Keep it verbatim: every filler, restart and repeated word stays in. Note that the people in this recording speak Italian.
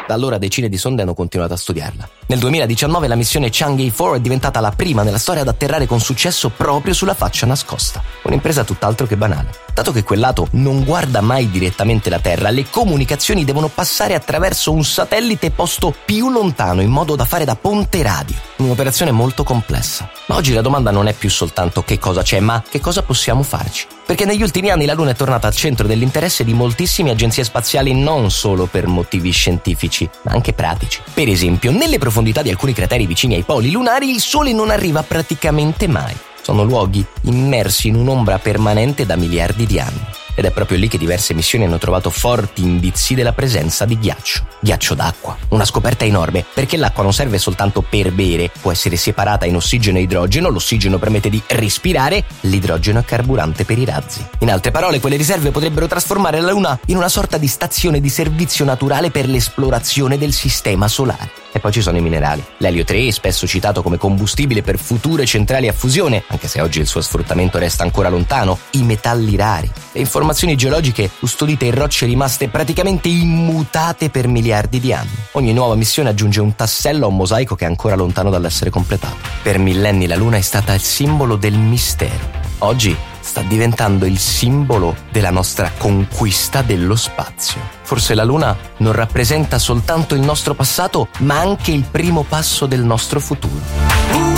Da allora decine di sonde hanno continuato a studiarla. Nel duemiladiciannove la missione Chang'e quattro è diventata la prima nella storia ad atterrare con successo proprio sulla faccia nascosta. Un'impresa tutt'altro che banale. Dato che quel lato non guarda mai direttamente la Terra, le comunicazioni devono passare attraverso un satellite posto più lontano in modo da fare da ponte radio. Un'operazione molto complessa. Ma oggi la domanda non è più soltanto che cosa c'è, ma che cosa possiamo farci. Perché negli ultimi anni la Luna è tornata al centro dell'interesse di moltissime agenzie spaziali, non solo per motivi scientifici, ma anche pratici. Per esempio, nelle profondità di alcuni crateri vicini ai poli lunari il Sole non arriva praticamente mai. Sono luoghi immersi in un'ombra permanente da miliardi di anni. Ed è proprio lì che diverse missioni hanno trovato forti indizi della presenza di ghiaccio. Ghiaccio d'acqua. Una scoperta enorme, perché l'acqua non serve soltanto per bere, può essere separata in ossigeno e idrogeno, l'ossigeno permette di respirare, l'idrogeno è carburante per i razzi. In altre parole, quelle riserve potrebbero trasformare la Luna in una sorta di stazione di servizio naturale per l'esplorazione del sistema solare. E poi ci sono i minerali. L'elio tre, spesso citato come combustibile per future centrali a fusione, anche se oggi il suo sfruttamento resta ancora lontano, i metalli rari, le informazioni geologiche custodite in rocce rimaste praticamente immutate per miliardi di anni. Ogni nuova missione aggiunge un tassello a un mosaico che è ancora lontano dall'essere completato. Per millenni la Luna è stata il simbolo del mistero. Oggi sta diventando il simbolo della nostra conquista dello spazio. Forse la Luna non rappresenta soltanto il nostro passato, ma anche il primo passo del nostro futuro.